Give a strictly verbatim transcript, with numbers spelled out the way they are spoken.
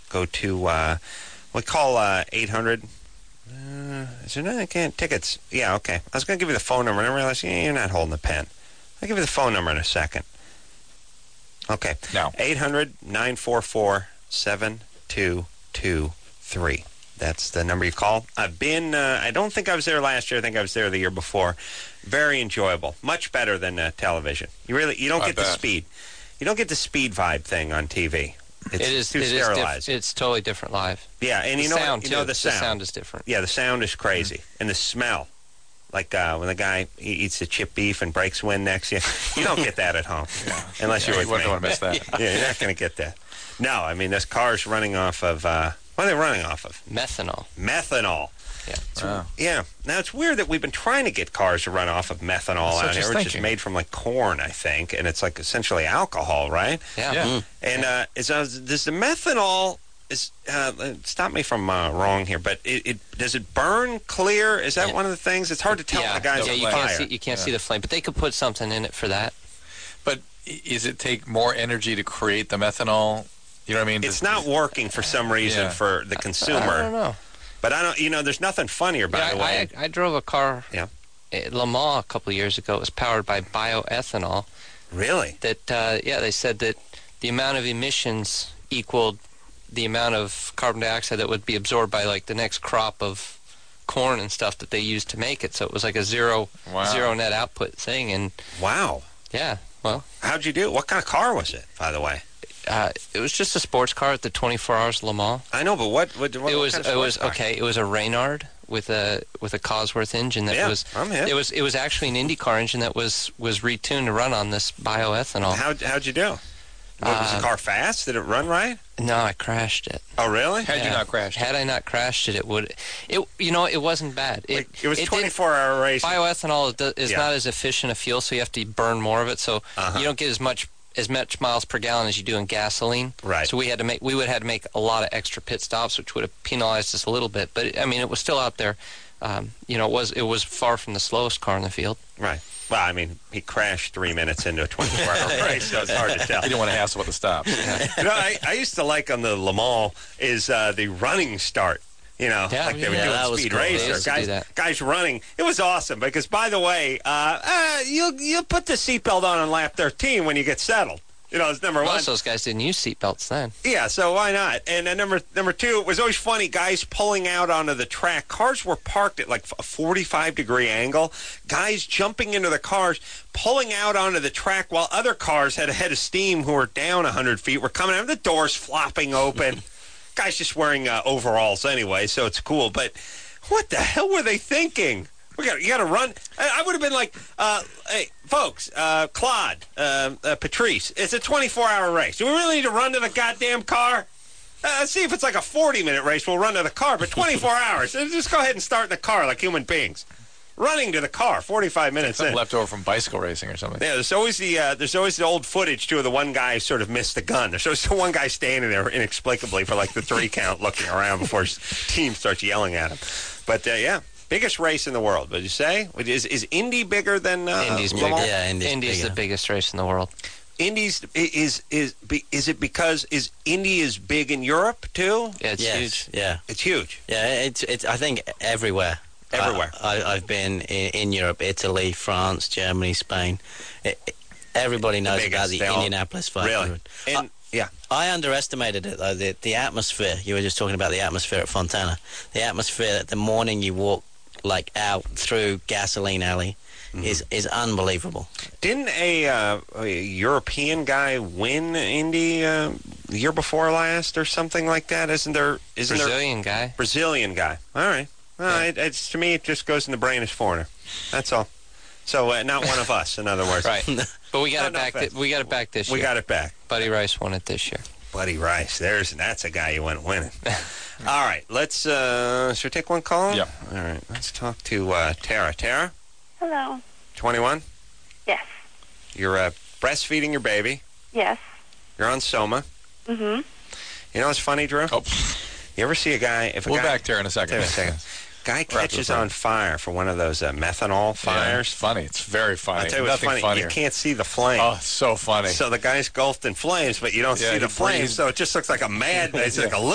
go to, uh, we call uh, eight hundred. Uh, is there nothing? I can't. Tickets. Yeah, okay. I was going to give you the phone number, and I realized yeah, you're not holding the pen. I'll give you the phone number in a second. Okay. No. eight hundred, nine four four, seven two two three. That's the number you call. I've been, uh, I don't think I was there last year. I think I was there the year before. Very enjoyable. Much better than uh, television. You really, you don't I get the bet. speed. You don't get the speed vibe thing on T V. It's It is. too It is diff- sterilized. it's totally different live. Yeah, and The you know, sound you too. know the sound. The sound is different. Yeah, the sound is crazy. And the smell. Like uh, when the guy he eats the chip beef and breaks wind next to you. You don't get that at home. Yeah. Unless Yeah, you're you with wouldn't me. want to miss that. Yeah, you're not going to get that. No, I mean, this car's running off of, uh, what are they running off of? Methanol. Methanol. Yeah. Wow. Yeah. Now, it's weird that we've been trying to get cars to run off of methanol That's what out she's here, which is thinking. made from, like, corn, I think, and it's, like, essentially alcohol, right? Yeah. Yeah. Mm. And uh, is, uh, does the methanol, is uh, stop me from uh, wrong here, but it, it does it burn clear? Is that Yeah. one of the things? It's hard to tell yeah. when the guy's yeah, on you fire. can't see. You can't Yeah. see the flame, but they could put something in it for that. But i- is it take more energy to create the methanol? You know what I mean? It's Does- not working for some reason Yeah. for the consumer. I don't know. But I don't, you know, there's nothing funnier, by Yeah, the way. I, I, I drove a car Yeah. at Le Mans a couple of years ago. It was powered by bioethanol. Really? That uh, yeah, they said that the amount of emissions equaled the amount of carbon dioxide that would be absorbed by like the next crop of corn and stuff that they used to make it. So it was like a zero Wow. zero net output thing. And Wow. yeah, well, How'd you do it? What kind of car was it, by the way? uh, it was just a sports car at the twenty-four Hours Le Mans. I know, but what? what, what It what was kind of it was sports car? okay. It was a Reynard with a with a Cosworth engine that Yeah, was I'm hip. it was it was actually an IndyCar engine that was was retuned to run on this bioethanol. How how'd you do? What, was the Uh, car fast? Did it run right? No, I crashed it. Oh, really? Had you Yeah. not crashed? Had I not crashed it, it would. It you know it wasn't bad. It Like, it was did- twenty-four hour race. Bioethanol is- is Yeah. not as efficient a fuel, so you have to burn more of it. So Uh-huh. you don't get as much as much miles per gallon as you do in gasoline. Right. So we had to make we would have had to make a lot of extra pit stops, which would have penalized us a little bit. But I mean, it was still out there. Um, you know, it was it was far from the slowest car in the field. Right. Well, I mean, he crashed three minutes into a twenty-four hour race, so it's hard to tell. You didn't want to hassle with the stops. You know, I, I used to like on the Le Mans is uh, the running start. You know, Yeah, like they were yeah, doing that was speed cool. They racer. used to do Guys, that. guys running. It was awesome because, by the way, uh, uh, you'll you'll put the seatbelt on on lap thirteen when you get settled. You know, it's number one. Most of those guys didn't use seatbelts then. Yeah, so why not? And uh, number number two, it was always funny, guys pulling out onto the track. Cars were parked at like a forty-five degree angle. Guys jumping into the cars, pulling out onto the track while other cars had a head of steam who were down one hundred feet were coming out. The doors flopping open. Guys just wearing uh, overalls anyway, so it's cool. But what the hell were they thinking? We got you got to run. I, I would have been like, uh, hey, folks, uh, Claude, uh, uh, Patrice, it's a twenty-four hour race. Do we really need to run to the goddamn car? Uh, see if it's like a forty minute race, we'll run to the car. But twenty-four hours, uh, just go ahead and start in the car like human beings. Running to the car, forty-five minutes Something in. left over from bicycle racing or something. Yeah, there's always the uh, there's always the old footage too of the one guy sort of missed the gun. There's always the one guy standing there inexplicably for like the three count, looking around before his team starts yelling at him. But uh, yeah, biggest race in the world. Would you say is is Indy bigger than uh, Indy's Le bigger. Mans? Yeah, Indy's Indy's bigger. the biggest race in the world. Indy's is is is is it because is Indy is big in Europe too? Yeah, it's yes, huge. yeah, It's huge. yeah. It's it's. I think everywhere. Everywhere. I, I, I've been in, in Europe, Italy, France, Germany, Spain. It, it- everybody knows biggest, about the they all- Indianapolis five hundred. Really? And yeah, I underestimated it though. The the atmosphere. You were just talking about the atmosphere at Fontana. The atmosphere the morning you walk like out through Gasoline Alley is is unbelievable. didn't a, uh, a European guy win Indy uh, the year before last or something like that? Isn't there? Isn't there? Brazilian guy. Brazilian guy. All right. Well, Yeah. it, it's to me, it just goes in the brain as foreigner. That's all. So uh, not one of us, in other words. Right. But we got No, it no back. offense. Thi- we got it back this We year. got it back. Buddy Rice won it this year. Buddy Rice. There's that's a guy you went winning. All right. Let's. Uh, should we take one call? Yeah. All right. Let's talk to uh, Tara. Tara, Hello. twenty-one. Yes. You're uh, breastfeeding your baby. Yes. You're on Soma. Mm-hmm. You know what's funny, Drew? Oh, You ever see a guy? If a we'll guy, back there in a second. Wait a second. Guy Wrap catches this up. on fire for one of those uh, methanol Yeah, fires. it's funny. It's very funny. I'll tell you what's Nothing funny. funnier. You can't see the flame. Oh, it's so funny. So the guy's engulfed in flames, but you don't Yeah, see the he flames, breathes. so it just looks like a mad. It's like a